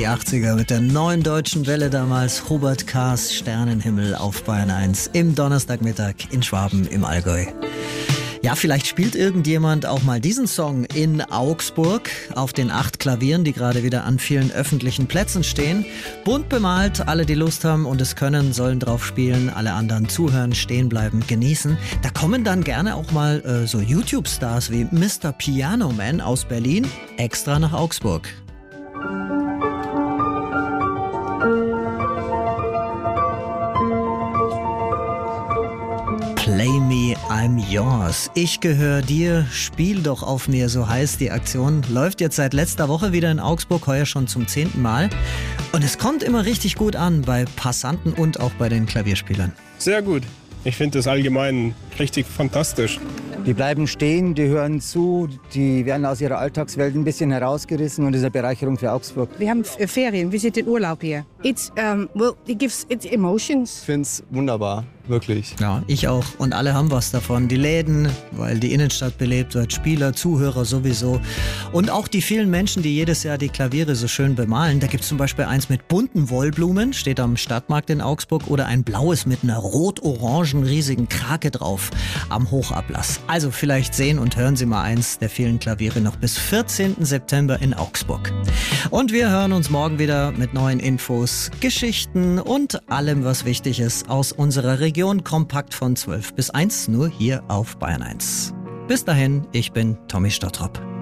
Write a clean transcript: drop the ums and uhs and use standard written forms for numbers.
Die 80er mit der neuen deutschen Welle damals. Hubert Kahrs Sternenhimmel auf Bayern 1 im Donnerstagmittag in Schwaben im Allgäu. Ja, vielleicht spielt irgendjemand auch mal diesen Song in Augsburg auf den 8 Klavieren, die gerade wieder an vielen öffentlichen Plätzen stehen. Bunt bemalt, alle, die Lust haben und es können, sollen drauf spielen. Alle anderen zuhören, stehen bleiben, genießen. Da kommen dann gerne auch mal so YouTube-Stars wie Mr. Piano Man aus Berlin extra nach Augsburg. Play me, I'm yours. Ich gehöre dir, spiel doch auf mir, so heißt die Aktion. Läuft jetzt seit letzter Woche wieder in Augsburg, heuer schon zum 10. Mal. Und es kommt immer richtig gut an bei Passanten und auch bei den Klavierspielern. Sehr gut. Ich finde das allgemein richtig fantastisch. Die bleiben stehen, die hören zu, die werden aus ihrer Alltagswelt ein bisschen herausgerissen und das ist eine Bereicherung für Augsburg. Wir haben Ferien, wir sind in Urlaub hier. It gives emotions. Ich finde es wunderbar, wirklich. Ja, ich auch. Und alle haben was davon. Die Läden, weil die Innenstadt belebt wird, Spieler, Zuhörer sowieso. Und auch die vielen Menschen, die jedes Jahr die Klaviere so schön bemalen. Da gibt es zum Beispiel eins mit bunten Wollblumen, steht am Stadtmarkt in Augsburg, oder ein blaues mit einer rot-orangen riesigen Krake drauf am Hochablass. Also vielleicht sehen und hören Sie mal eins der vielen Klaviere noch bis 14. September in Augsburg. Und wir hören uns morgen wieder mit neuen Infos, Geschichten und allem, was wichtig ist aus unserer Region. Kompakt von 12 bis 1, nur hier auf Bayern 1. Bis dahin, ich bin Tommy Stottrop.